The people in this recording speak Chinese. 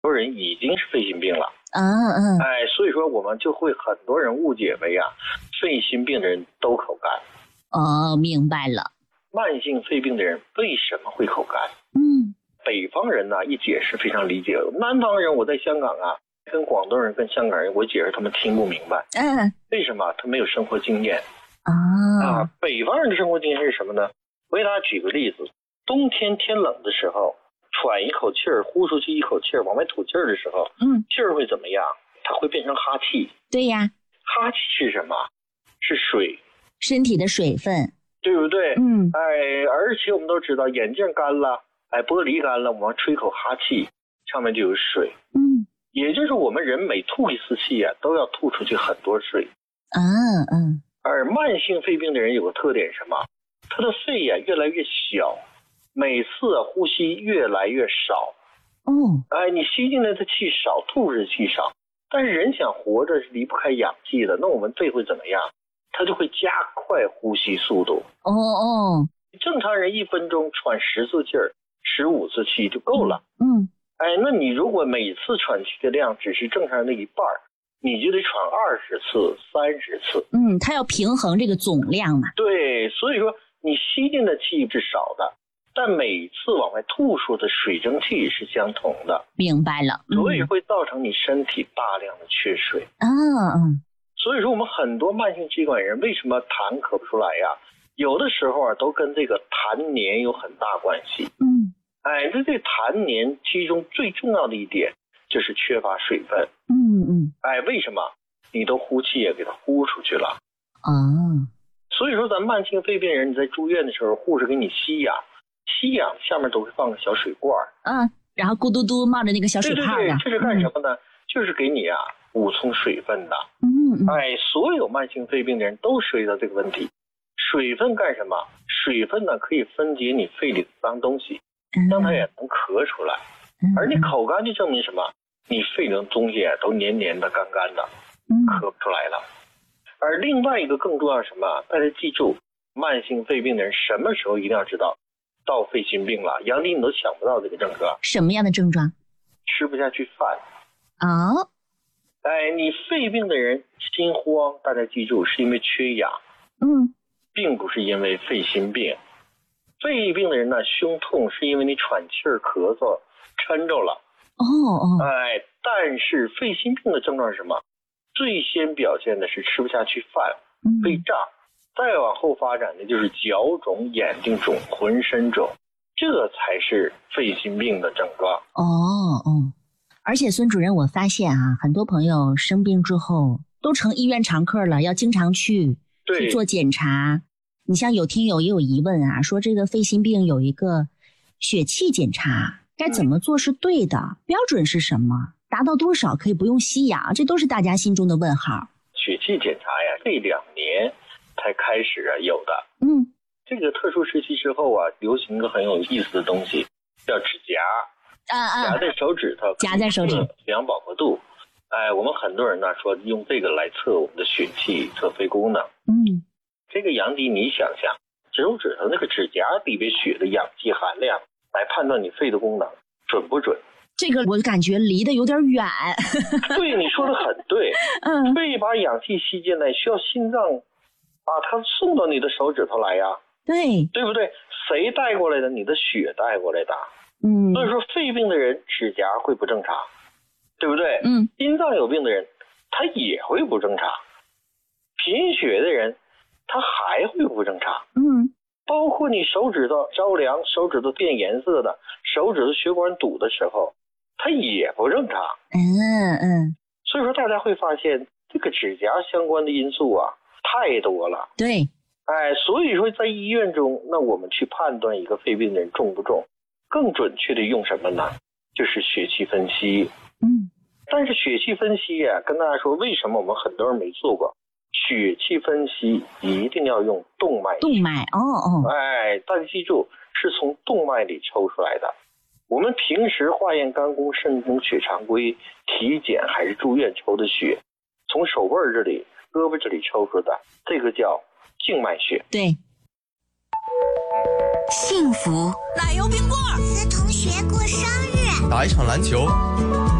多人已经是肺心病了。所以说我们就会很多人误解为肺心病的人都口干。 明白了。 慢性肺病的人为什么会口干？北方人呢一解释非常理解，南方人我在香港跟广东人跟香港人我解释他们听不明白。为什么？他没有生活经验。北方人的生活经验是什么呢？我给大家举个例子，冬天天冷的时候，喘一口气儿，呼出去一口气儿，往外吐气儿的时候，气儿会怎么样？它会变成哈气。 对呀， 哈气是什么？是水， 身体的水分， 对不对？而且我们都知道，眼镜干了，玻璃干了，我们吹口哈气，上面就有水。也就是我们人每吐一次气都要吐出去很多水。而慢性肺病的人有个特点是什么？他的肺越来越小，每次呼吸越来越少。你吸进来的气少，吐出的气少。但是人想活着是离不开氧气的，那我们肺会怎么样？它就会加快呼吸速度。正常人1分钟喘10次气儿，15次气就够了。那你如果每次喘气的量只是正常人的一半，你就得喘20次、30次。 它要平衡这个总量嘛。 对，所以说你吸进的气是少的，但每次往外吐出的水蒸气是相同的。 明白了。 所以会造成你身体大量的缺水。所以说我们很多慢性气管炎为什么痰咳不出来有的时候都跟这个痰黏有很大关系。这痰黏其中最重要的一点就是缺乏水分。为什么？你都呼气也给它呼出去了。所以说咱慢性肺病人你在住院的时候，护士给你吸氧下面都会放个小水罐。 然后咕嘟嘟冒着那个小水泡。 对，这是干什么呢？就是给你补充水分的。所有慢性肺病的人都涉及到这个问题。水分干什么？水分呢可以分解你肺里的脏东西，让它也能咳出来。而你口干就证明什么？你肺里的东西都黏黏的、干干的，咳不出来了。而另外一个更重要是什么？大家记住，慢性肺病的人什么时候一定要知道到肺心病了？杨迪你都想不到这个症状。 什么样的症状？ 吃不下去饭。你肺病的人心慌，大家记住是因为缺氧。并不是因为肺心病。肺病的人呢，胸痛是因为你喘气儿、咳嗽撑着了。但是肺心病的症状是什么？最先表现的是吃不下去饭，肺胀，再往后发展的就是脚肿、眼睛肿、浑身肿，这才是肺心病的症状。 而且孙主任，我发现很多朋友生病之后都成医院常客了，要经常去做检查。你像有听友也有疑问说这个肺心病有一个血气检查，该怎么做是对的？标准是什么？达到多少可以不用吸氧？这都是大家心中的问号。 血气检查这2年才开始有的。这个特殊时期之后流行一个很有意思的东西，叫指甲。夹在手指头， 夹在手指， 量饱和度。我们很多人呢说用这个来测我们的血气，测肺功能。这个杨迪，你想想，手指头那个指甲里边血的氧气含量，来判断你肺的功能准不准？ 这个我感觉离得有点远。 对，你说的很对。肺把氧气吸进来，需要心脏把它送到你的手指头来对不对？谁带过来的？你的血带过来的。所以说肺病的人指甲会不正常，对不对？心脏有病的人他也会不正常，贫血的人他还会不正常。包括你手指头着凉，手指头变颜色的，手指头血管堵的时候，它也不正常。所以说大家会发现这个指甲相关的因素太多了。 对。 所以说在医院中，那我们去判断一个肺病的人重不重，更准确的用什么呢？就是血气分析。但是血气分析跟大家说为什么我们很多人没做过。血气分析一定要用动脉。大家记住，是从动脉里抽出来的。我们平时化验肝功、肾功、血常规、体检还是住院抽的血，从手背这里、胳膊这里抽出的，这个叫静脉血。 对。 幸福奶油冰棍， 和同学过生日， 打一场篮球，